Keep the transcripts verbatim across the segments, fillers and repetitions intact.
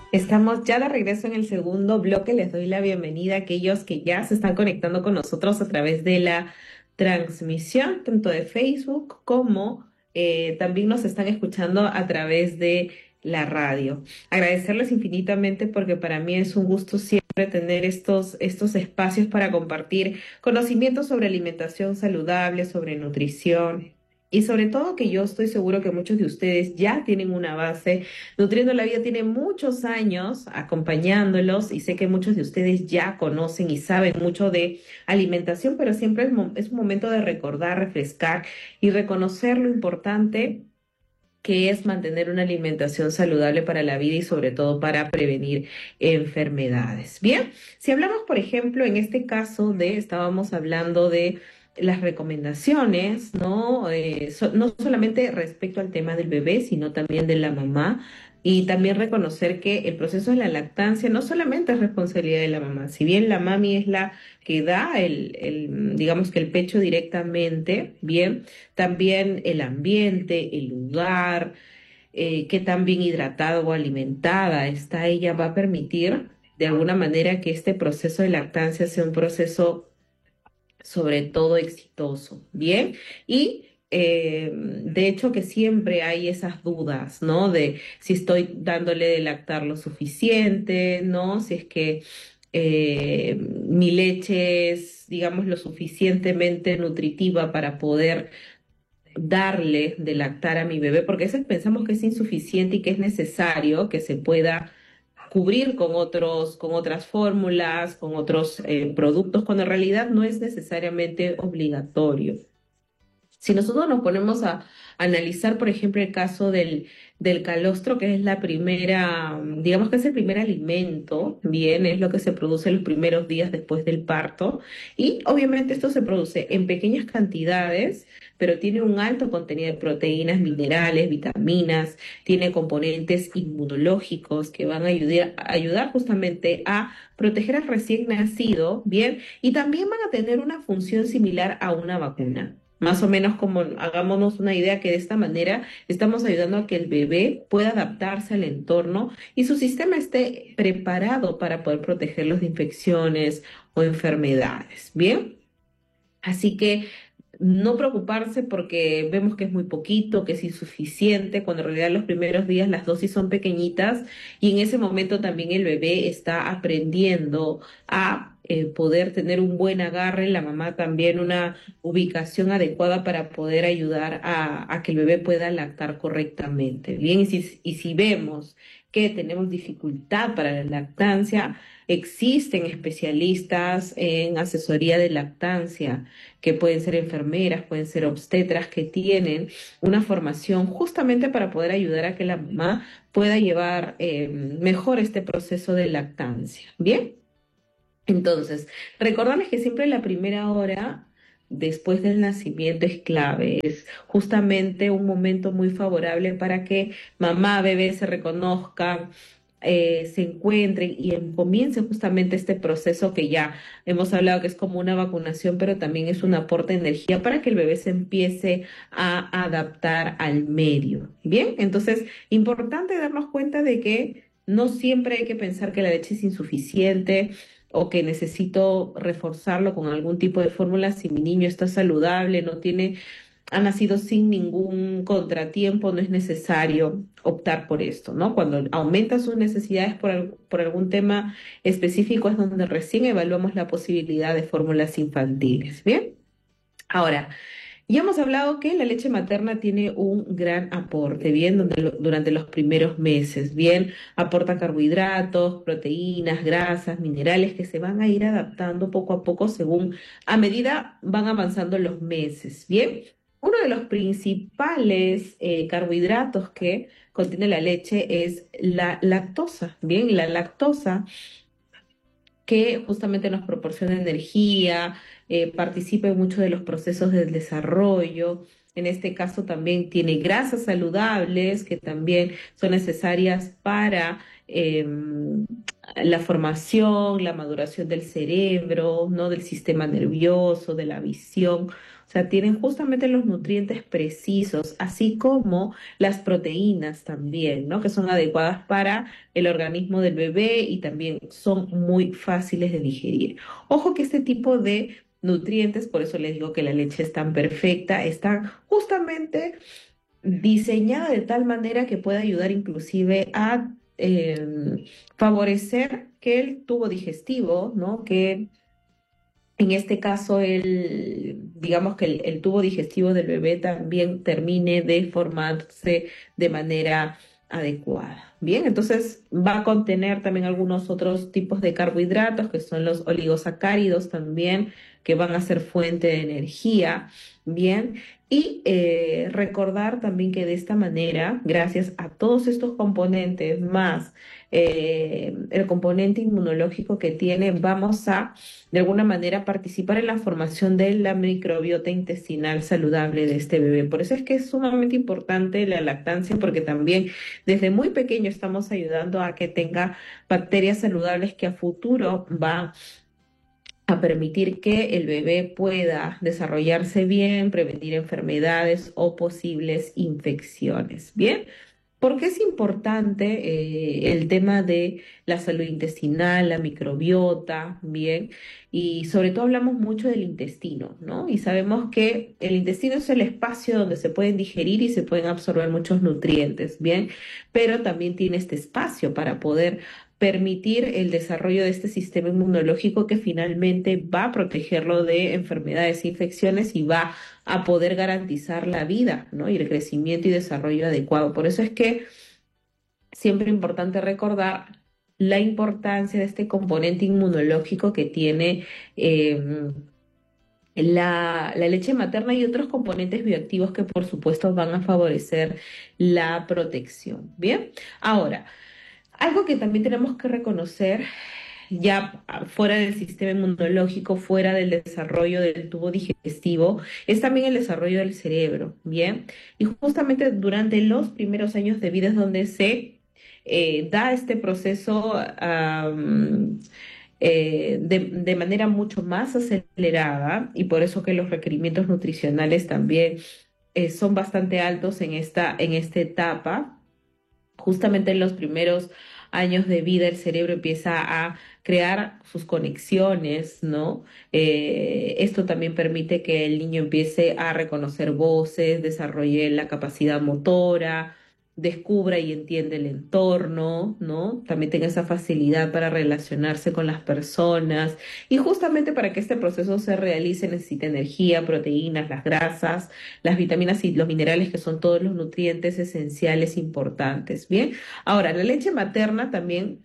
Estamos ya de regreso en el segundo bloque. Les doy la bienvenida a aquellos que ya se están conectando con nosotros a través de la transmisión, tanto de Facebook como eh, también nos están escuchando a través de la radio. Agradecerles infinitamente porque para mí es un gusto siempre tener estos, estos espacios para compartir conocimientos sobre alimentación saludable, sobre nutrición. Y sobre todo que yo estoy seguro que muchos de ustedes ya tienen una base. Nutriendo la Vida tiene muchos años acompañándolos y sé que muchos de ustedes ya conocen y saben mucho de alimentación, pero siempre es, mo- es un momento de recordar, refrescar y reconocer lo importante que es mantener una alimentación saludable para la vida y sobre todo para prevenir enfermedades. Bien, si hablamos, por ejemplo, en este caso de, estábamos hablando de las recomendaciones, ¿no? Eh, so- no solamente respecto al tema del bebé, sino también de la mamá. Y también reconocer que el proceso de la lactancia no solamente es responsabilidad de la mamá, si bien la mami es la que da el, el, digamos que el pecho directamente, bien, también el ambiente, el lugar, eh, qué tan bien hidratada o alimentada está ella, va a permitir de alguna manera que este proceso de lactancia sea un proceso sobre todo exitoso, ¿bien? Y eh, de hecho que siempre hay esas dudas, ¿no? De si estoy dándole de lactar lo suficiente, ¿no? Si es que eh, mi leche es, digamos, lo suficientemente nutritiva para poder darle de lactar a mi bebé, porque a veces pensamos que es insuficiente y que es necesario que se pueda cubrir con otros, con otras fórmulas, con otros eh, productos, cuando en realidad no es necesariamente obligatorio. Si nosotros nos ponemos a analizar, por ejemplo, el caso del, del calostro, que es la primera, mm, digamos que es el primer alimento, bien, es lo que se produce en los primeros días después del parto, y obviamente esto se produce en pequeñas cantidades, pero tiene un alto contenido de proteínas, minerales, vitaminas, tiene componentes inmunológicos que van a ayudar, a ayudar justamente a proteger al recién nacido, bien, y también van a tener una función similar a una vacuna. Más o menos como hagámonos una idea que de esta manera estamos ayudando a que el bebé pueda adaptarse al entorno y su sistema esté preparado para poder protegerlos de infecciones o enfermedades. Bien, así que no preocuparse porque vemos que es muy poquito, que es insuficiente, cuando en realidad los primeros días las dosis son pequeñitas y en ese momento también el bebé está aprendiendo a eh, poder tener un buen agarre, la mamá también una ubicación adecuada para poder ayudar a, a que el bebé pueda lactar correctamente. Bien, y si, y si vemos que tenemos dificultad para la lactancia, existen especialistas en asesoría de lactancia que pueden ser enfermeras, pueden ser obstetras, que tienen una formación justamente para poder ayudar a que la mamá pueda llevar eh, mejor este proceso de lactancia. Bien, entonces, recordarles que siempre la primera hora después del nacimiento es clave, es justamente un momento muy favorable para que mamá, bebé se reconozcan, eh, se encuentren y em- comience justamente este proceso que ya hemos hablado que es como una vacunación, pero también es un aporte de energía para que el bebé se empiece a adaptar al medio. Bien, entonces, importante darnos cuenta de que no siempre hay que pensar que la leche es insuficiente o que necesito reforzarlo con algún tipo de fórmula si mi niño está saludable, no tiene, ha nacido sin ningún contratiempo, no es necesario optar por esto, ¿no? Cuando aumenta sus necesidades por, al- por algún tema específico es donde recién evaluamos la posibilidad de fórmulas infantiles, ¿bien? Ahora, ya hemos hablado que la leche materna tiene un gran aporte, bien, donde lo- durante los primeros meses, bien, aporta carbohidratos, proteínas, grasas, minerales que se van a ir adaptando poco a poco según, a medida van avanzando los meses, bien. Uno de los principales eh, carbohidratos que contiene la leche es la lactosa, bien, y la lactosa que justamente nos proporciona energía, eh, participa en muchos de los procesos del desarrollo. En este caso también tiene grasas saludables que también son necesarias para eh, la formación, la maduración del cerebro, ¿no? Del sistema nervioso, de la visión. O O sea, tienen justamente los nutrientes precisos, así como las proteínas también, ¿no? Que son adecuadas para el organismo del bebé y también son muy fáciles de digerir. Ojo que este tipo de nutrientes, por eso les digo que la leche es tan perfecta, están justamente diseñada de tal manera que puede ayudar inclusive a em, favorecer que el tubo digestivo, ¿no? Que en este caso, el, digamos que el, el tubo digestivo del bebé también termine de formarse de manera adecuada. Bien, entonces va a contener también algunos otros tipos de carbohidratos, que son los oligosacáridos también, que van a ser fuente de energía. Bien, y eh, recordar también que de esta manera, gracias a todos estos componentes más eh, el componente inmunológico que tiene, vamos a de alguna manera participar en la formación de la microbiota intestinal saludable de este bebé. Por eso es que es sumamente importante la lactancia, porque también desde muy pequeño estamos ayudando a que tenga bacterias saludables que a futuro va a permitir que el bebé pueda desarrollarse bien, prevenir enfermedades o posibles infecciones. Bien. ¿Por qué es importante eh, el tema de la salud intestinal, la microbiota, bien? Y sobre todo hablamos mucho del intestino, ¿no? Y sabemos que el intestino es el espacio donde se pueden digerir y se pueden absorber muchos nutrientes, bien, pero también tiene este espacio para poder permitir el desarrollo de este sistema inmunológico que finalmente va a protegerlo de enfermedades e infecciones y va a poder garantizar la vida, ¿no? Y el crecimiento y desarrollo adecuado. Por eso es que siempre es importante recordar la importancia de este componente inmunológico que tiene eh, la, la leche materna y otros componentes bioactivos que por supuesto van a favorecer la protección. Bien, ahora, algo que también tenemos que reconocer ya fuera del sistema inmunológico, fuera del desarrollo del tubo digestivo, es también el desarrollo del cerebro, ¿bien? Y justamente durante los primeros años de vida es donde se eh, da este proceso am, eh, de, de manera mucho más acelerada y por eso que los requerimientos nutricionales también eh, son bastante altos en esta, en esta etapa. Justamente en los primeros años de vida el cerebro empieza a crear sus conexiones, ¿no? Eh, esto también permite que el niño empiece a reconocer voces, desarrolle la capacidad motora, descubra y entiende el entorno, ¿no? También tenga esa facilidad para relacionarse con las personas. Y justamente para que este proceso se realice necesita energía, proteínas, las grasas, las vitaminas y los minerales, que son todos los nutrientes esenciales importantes. Bien, ahora la leche materna también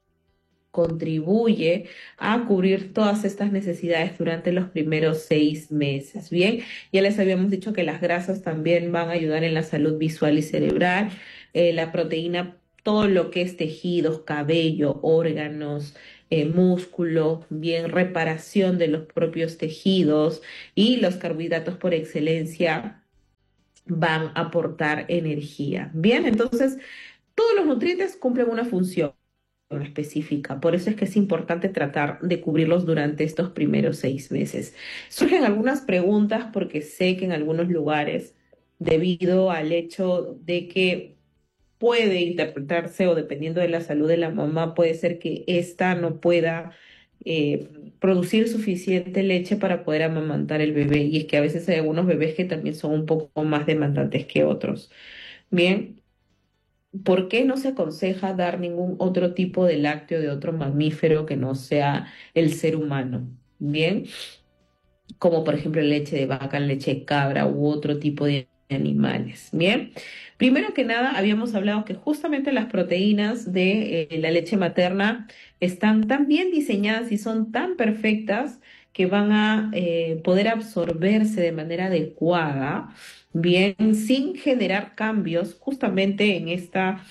contribuye a cubrir todas estas necesidades durante los primeros seis meses. Bien, ya les habíamos dicho que las grasas también van a ayudar en la salud visual y cerebral, eh, la proteína, todo lo que es tejidos, cabello, órganos, eh, músculo, bien, reparación de los propios tejidos y los carbohidratos por excelencia van a aportar energía. Bien, entonces todos los nutrientes cumplen una función específica, por eso es que es importante tratar de cubrirlos durante estos primeros seis meses. Surgen algunas preguntas porque sé que en algunos lugares, debido al hecho de que puede interpretarse o dependiendo de la salud de la mamá, puede ser que ésta no pueda eh, producir suficiente leche para poder amamantar el bebé. Y es que a veces hay algunos bebés que también son un poco más demandantes que otros. Bien, ¿por qué no se aconseja dar ningún otro tipo de lácteo de otro mamífero que no sea el ser humano? Bien, como por ejemplo leche de vaca, leche de cabra u otro tipo de animales. Bien, primero que nada habíamos hablado que justamente las proteínas de eh, la leche materna están tan bien diseñadas y son tan perfectas que van a eh, poder absorberse de manera adecuada, bien, sin generar cambios justamente en esta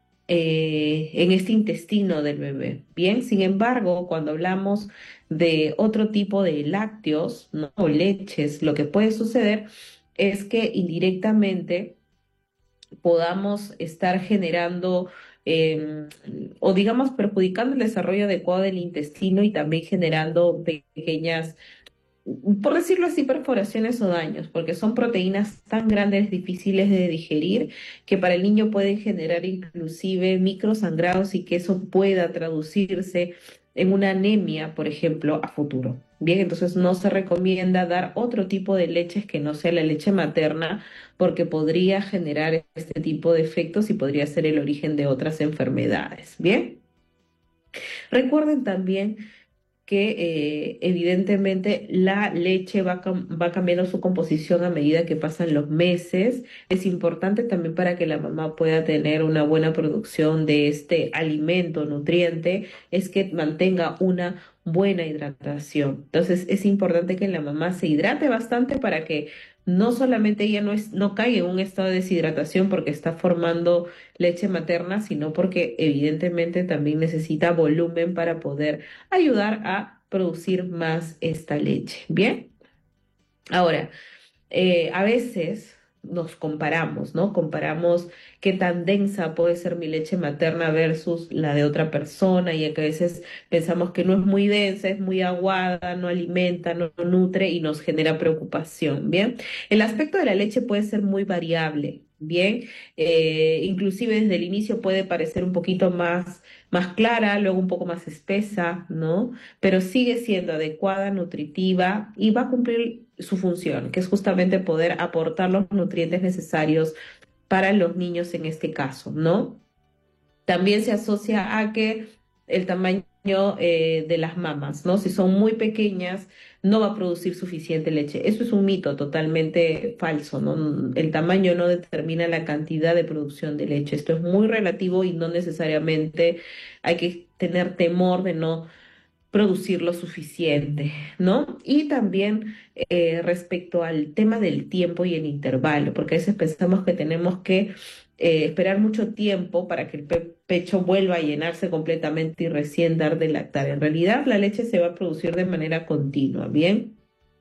eh, en este intestino del bebé. Bien, sin embargo, cuando hablamos de otro tipo de lácteos, ¿no? O leches, lo que puede suceder es que indirectamente podamos estar generando eh, o digamos perjudicando el desarrollo adecuado del intestino y también generando pequeñas por decirlo así, perforaciones o daños, porque son proteínas tan grandes, difíciles de digerir, que para el niño pueden generar inclusive microsangrados y que eso pueda traducirse en una anemia, por ejemplo, a futuro. Bien, entonces no se recomienda dar otro tipo de leches que no sea la leche materna, porque podría generar este tipo de efectos y podría ser el origen de otras enfermedades. Bien, recuerden también que eh, evidentemente la leche va, cam- va cambiando su composición a medida que pasan los meses. Es importante también para que la mamá pueda tener una buena producción de este alimento nutriente, es que mantenga una buena hidratación. Entonces es importante que la mamá se hidrate bastante para que no solamente ella no, es, no caiga en un estado de deshidratación porque está formando leche materna, sino porque evidentemente también necesita volumen para poder ayudar a producir más esta leche. Bien, ahora, eh, a veces nos comparamos, ¿no? Comparamos qué tan densa puede ser mi leche materna versus la de otra persona y que a veces pensamos que no es muy densa, es muy aguada, no alimenta, no nutre y nos genera preocupación, ¿bien? El aspecto de la leche puede ser muy variable. Bien, eh, inclusive desde el inicio puede parecer un poquito más, más clara, luego un poco más espesa, ¿no? Pero sigue siendo adecuada, nutritiva y va a cumplir su función, que es justamente poder aportar los nutrientes necesarios para los niños en este caso, ¿no? También se asocia a que el tamaño eh, de las mamas, ¿no? Si son muy pequeñas, no va a producir suficiente leche. Eso es un mito totalmente falso, ¿no? El tamaño no determina la cantidad de producción de leche. Esto es muy relativo y no necesariamente hay que tener temor de no producir lo suficiente, ¿no? Y también eh, respecto al tema del tiempo y el intervalo, porque a veces pensamos que tenemos que eh, esperar mucho tiempo para que el pe- pecho vuelva a llenarse completamente y recién dar de lactar. En realidad, la leche se va a producir de manera continua, ¿bien?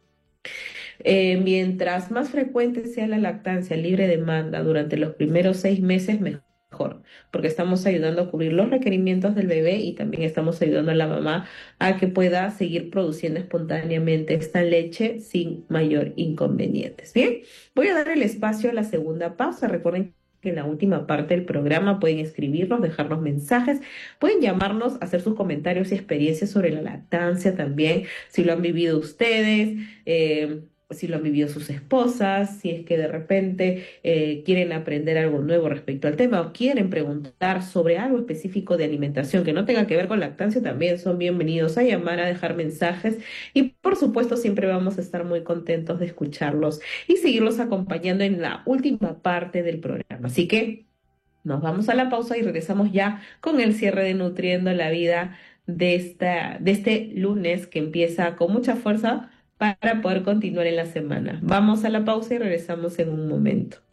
Eh, mientras más frecuente sea la lactancia libre demanda durante los primeros seis meses, mejor, porque estamos ayudando a cubrir los requerimientos del bebé y también estamos ayudando a la mamá a que pueda seguir produciendo espontáneamente esta leche sin mayor inconvenientes. Bien, voy a dar el espacio a la segunda pausa. Recuerden que en la última parte del programa pueden escribirnos, dejarnos mensajes, pueden llamarnos, hacer sus comentarios y experiencias sobre la lactancia también, si lo han vivido ustedes. Eh, si lo han vivido sus esposas, si es que de repente eh, quieren aprender algo nuevo respecto al tema o quieren preguntar sobre algo específico de alimentación que no tenga que ver con lactancia, también son bienvenidos a llamar, a dejar mensajes y por supuesto siempre vamos a estar muy contentos de escucharlos y seguirlos acompañando en la última parte del programa. Así que nos vamos a la pausa y regresamos ya con el cierre de Nutriendo la Vida de, esta, de este lunes que empieza con mucha fuerza para poder continuar en la semana. Vamos a la pausa y regresamos en un momento.